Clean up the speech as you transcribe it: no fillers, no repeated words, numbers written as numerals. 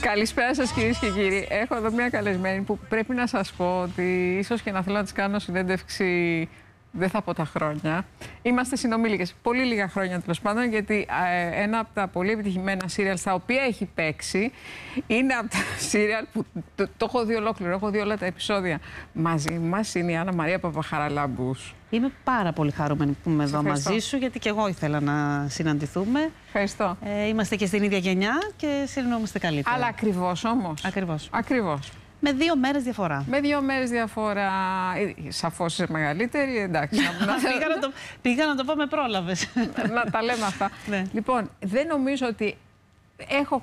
Καλησπέρα σας κυρίες και κύριοι. Έχω εδώ μια καλεσμένη που πρέπει να σας πω ότι ίσως και να θέλω να της κάνω συνέντευξη, δεν θα πω τα χρόνια. Είμαστε συνομήλικες, πολύ λίγα χρόνια τέλος πάντων, γιατί ένα από τα πολύ επιτυχημένα σύριαλ στα οποία έχει παίξει είναι από τα σύριαλ που το έχω δει ολόκληρο, έχω δει όλα τα επεισόδια. Μαζί μας είναι η Άννα Μαρία Παπαχαραλάμπους. Είμαι πάρα πολύ χαρούμενη που είμαι εδώ μαζί σου, γιατί και εγώ ήθελα να συναντηθούμε. Ευχαριστώ. Είμαστε και στην ίδια γενιά και συνεννοούμαστε καλύτερα. Αλλά ακριβώς όμως. Ακριβώς. Ακριβώς. Με 2 μέρες διαφορά. Με 2 μέρες διαφορά. Σαφώς είσαι μεγαλύτερη, εντάξει. Πήγα να το πω, με πρόλαβες. Να τα λέμε αυτά. Ναι. Λοιπόν, δεν νομίζω ότι έχω